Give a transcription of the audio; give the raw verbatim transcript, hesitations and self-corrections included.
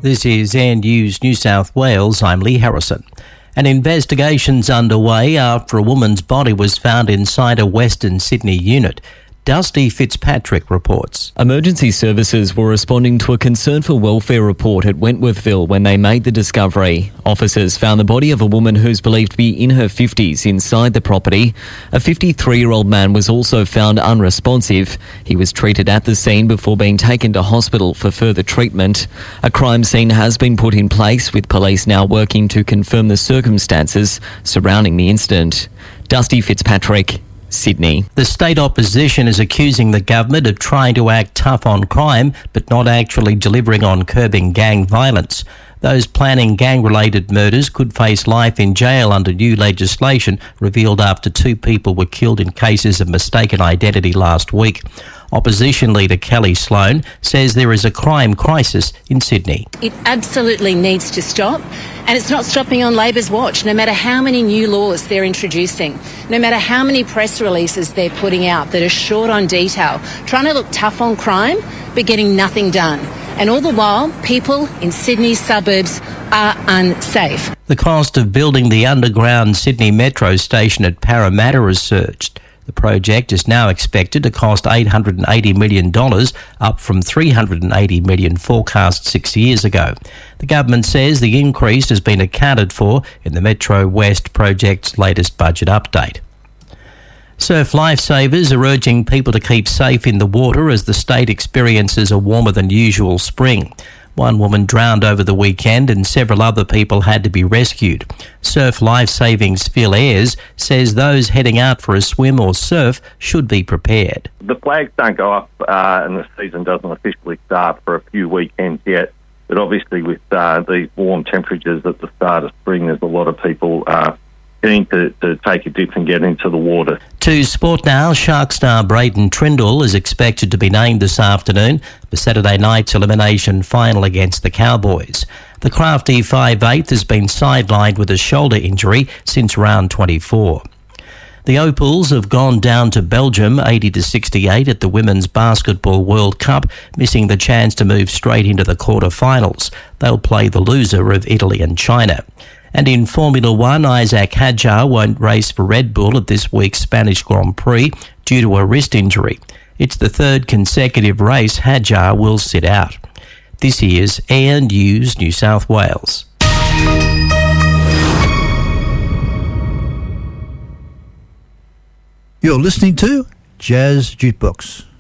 This is Air News New South Wales. I'm Lee Harrison. An investigation's underway after a woman's body was found inside a Western Sydney unit. Dusty Fitzpatrick reports. Emergency services were responding to a concern for welfare report at Wentworthville when they made the discovery. Officers found the body of a woman who's believed to be in her fifties inside the property. A fifty-three-year-old man was also found unresponsive. He was treated at the scene before being taken to hospital for further treatment. A crime scene has been put in place, with police now working to confirm the circumstances surrounding the incident. Dusty Fitzpatrick, Sydney. The state opposition is accusing the government of trying to act tough on crime but not actually delivering on curbing gang violence. Those planning gang-related murders could face life in jail under new legislation revealed after two people were killed in cases of mistaken identity last week. Opposition leader Kelly Sloan says there is a crime crisis in Sydney. It absolutely needs to stop, and it's not stopping on Labor's watch, no matter how many new laws they're introducing, no matter how many press releases they're putting out that are short on detail, trying to look tough on crime but getting nothing done. And all the while, people in Sydney's suburbs are unsafe. The cost of building the underground Sydney Metro station at Parramatta has surged. The project is now expected to cost eight hundred eighty million dollars, up from three hundred eighty million dollars forecast six years ago. The government says the increase has been accounted for in the Metro West project's latest budget update. Surf lifesavers are urging people to keep safe in the water as the state experiences a warmer than usual spring. One woman drowned over the weekend and several other people had to be rescued. Surf Lifesaving's Phil Ayres says those heading out for a swim or surf should be prepared. The flags don't go up uh, and the season doesn't officially start for a few weekends yet, but obviously with uh, these warm temperatures at the start of spring, there's a lot of people uh, getting to, to take a dip and get into the water. To sport now, Shark star Brayden Trindle is expected to be named this afternoon for Saturday night's elimination final against the Cowboys. The crafty five eighth has been sidelined with a shoulder injury since round twenty-four. The Opals have gone down to Belgium eighty to sixty-eight at the Women's Basketball World Cup, missing the chance to move straight into the quarter-finals. They'll play the loser of Italy and China. And in Formula One, Isaac Hadjar won't race for Red Bull at this week's Spanish Grand Prix due to a wrist injury. It's the third consecutive race Hadjar will sit out. This is Air News New South Wales. You're listening to Jazz Jukebox.